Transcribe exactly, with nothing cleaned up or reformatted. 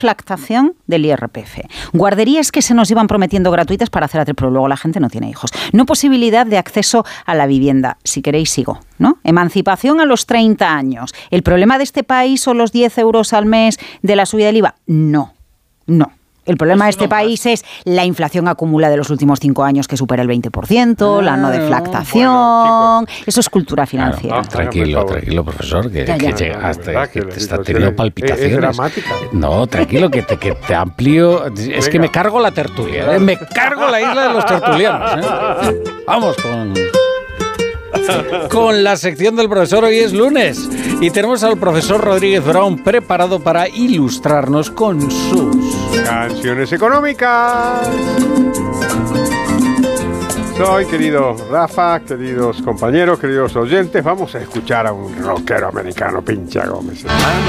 deflactación del I R P F. Guarderías que se nos iban prometiendo gratuitas para hacer atri, pero luego la gente no tiene hijos. No posibilidad de acceso a la vivienda. Si queréis, sigo, ¿no? Emancipación a los treinta años. ¿El problema de este país son los diez euros al mes de la subida del I V A? No, no. El problema de este país es la inflación acumulada de los últimos cinco años que supera el veinte por ciento, ah, la no deflactación. Bueno, eso es cultura financiera. Claro, no, tranquilo, tranquilo, profesor, que, ya, ya. que llegaste, no, que te está teniendo palpitaciones. Es dramática. No, tranquilo, que te, que te amplío. Es Venga. que me cargo la tertulia, ¿eh? me cargo la isla de los tertulianos. ¿eh? Vamos con... Con la sección del profesor. Hoy es lunes y tenemos al profesor Rodríguez Brown preparado para ilustrarnos con sus canciones económicas. Soy querido Rafa, queridos compañeros, queridos oyentes, vamos a escuchar a un rockero americano, Pincha Gómez.